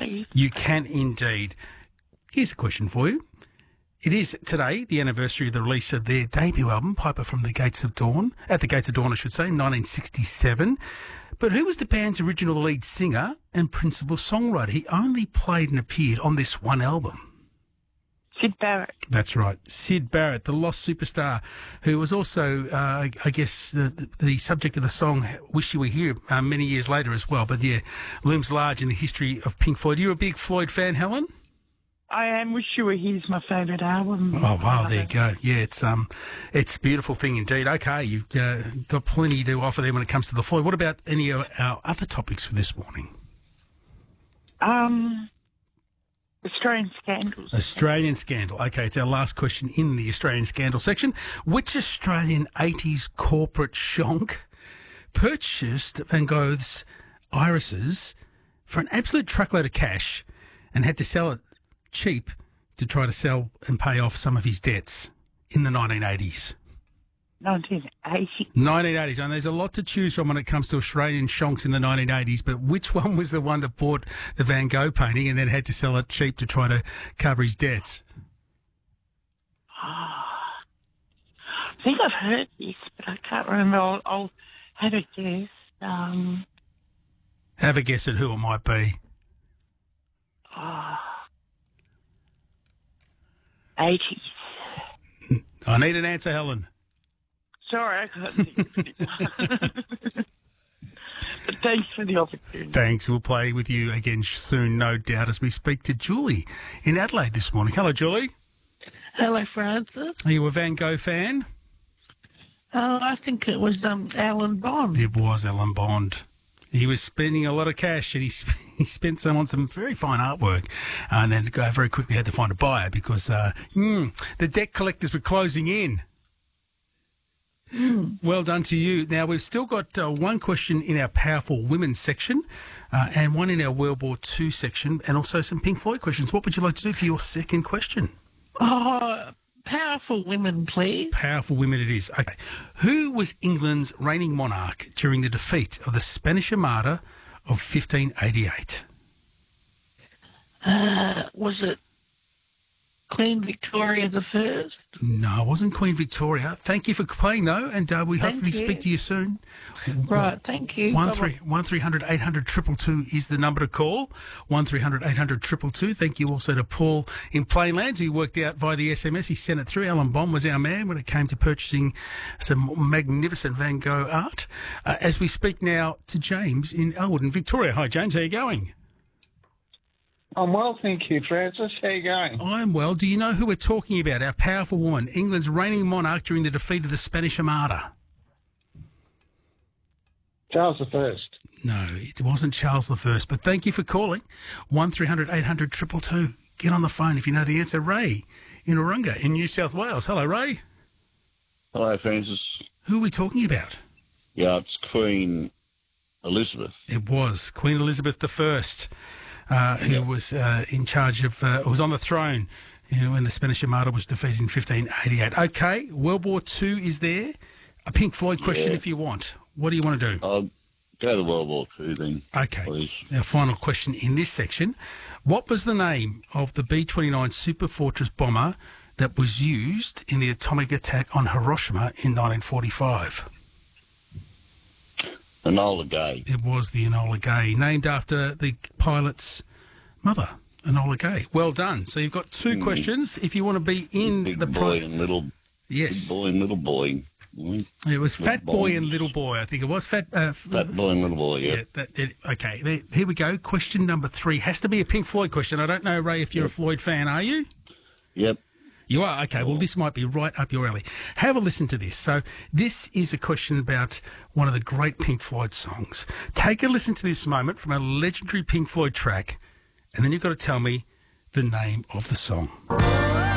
please? You can indeed. Here's a question for you. It is today the anniversary of the release of their debut album, Piper from the Gates of Dawn, at the Gates of Dawn, I should say, in 1967. But who was the band's original lead singer and principal songwriter? He only played and appeared on this one album. Syd Barrett. That's right. Syd Barrett, the lost superstar, who was also, I guess, the subject of the song Wish You Were Here many years later as well. But, yeah, looms large in the history of Pink Floyd. You're a big Floyd fan, Helen? I am. Wish You Were Here's my favourite album. Oh, wow, there you go. Yeah, it's a beautiful thing indeed. Okay, you've got plenty to offer there when it comes to the Floyd. What about any of our other topics for this morning? Australian scandals. Australian scandal. Okay, it's our last question in the Australian scandal section. Which Australian 80s corporate shonk purchased Van Gogh's irises for an absolute truckload of cash and had to sell it cheap to try to sell and pay off some of his debts in the 1980s? 1980. 1980s, and there's a lot to choose from when it comes to Australian shonks in the 1980s, but which one was the one that bought the Van Gogh painting and then had to sell it cheap to try to cover his debts? I think I've heard this, but I can't remember. I'll have a guess. Have a guess at who it might be. 80s. I need an answer, Helen. Sorry, I can't think of it. But thanks for the opportunity. Thanks. We'll play with you again soon, no doubt, as we speak to Julie in Adelaide this morning. Hello, Julie. Hello, Francis. Are you a Van Gogh fan? I think it was Alan Bond. It was Alan Bond. He was spending a lot of cash, and he spent some on some very fine artwork, and then very quickly had to find a buyer because the debt collectors were closing in. Well done to you. Now, we've still got one question in our Powerful Women section and one in our World War II section, and also some Pink Floyd questions. What would you like to do for your second question? Oh, Powerful Women, please. Powerful Women it is. Okay. Who was England's reigning monarch during the defeat of the Spanish Armada of 1588? Was it Queen Victoria the First? No, it wasn't Queen Victoria. Thank you for playing, though, and we hopefully speak to you soon. Right, thank you. 1300 800 222 is the number to call. 1300 800 222. Thank you also to Paul in Plainlands, who worked out via the SMS. He sent it through. Alan Bond was our man when it came to purchasing some magnificent Van Gogh art. As we speak now to James in Elwood in Victoria. Hi, James. How are you going? I'm well, thank you, Francis. How are you going? I'm well. Do you know who we're talking about? Our powerful woman, England's reigning monarch during the defeat of the Spanish Armada. Charles I. No, it wasn't Charles I. But thank you for calling. 1300 800 222. Get on the phone if you know the answer. Ray in Urunga in New South Wales. Hello, Ray. Hello, Francis. Who are we talking about? Yeah, it's Queen Elizabeth. It was Queen Elizabeth I. Who was in charge of, was on the throne when the Spanish Armada was defeated in 1588. Okay, World War II is there. A Pink Floyd question if you want. What do you want to do? I'll go to World War II then. Okay, please. Our final question in this section. What was the name of the B-29 Superfortress bomber that was used in the atomic attack on Hiroshima in 1945? Enola Gay. It was the Enola Gay, named after the pilot's mother, Enola Gay. Well done. So you've got two questions. If you want to be in Big the boy and little. Yes. Big boy and little boy. It was Fat Boy and Little Boy, I think it was. Fat Boy and Little Boy, yeah. Okay, here we go. Question number 3 has to be a Pink Floyd question. I don't know, Ray, if you're a Floyd fan, are you? Yep. You are? Okay, well, this might be right up your alley. Have a listen to this. So this is a question about one of the great Pink Floyd songs. Take a listen to this moment from a legendary Pink Floyd track, and then you've got to tell me the name of the song.